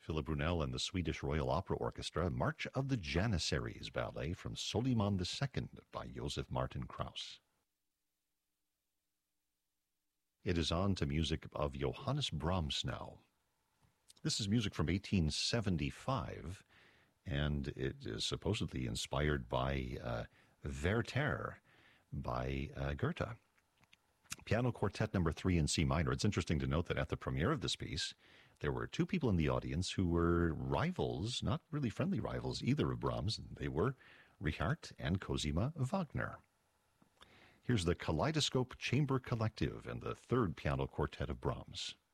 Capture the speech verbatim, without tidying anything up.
Philip Brunel and the Swedish Royal Opera Orchestra, March of the Janissaries ballet from Soliman the Second by Joseph Martin Krauss. It is on to music of Johannes Brahms now. This is music from eighteen seventy-five, and it is supposedly inspired by uh, Werther by uh, Goethe. Piano Quartet number three in C minor. It's interesting to note that at the premiere of this piece, there were two people in the audience who were rivals, not really friendly rivals either of Brahms. They were Richard and Cosima Wagner. Here's the Kaleidoscope Chamber Collective and the third piano quartet of Brahms.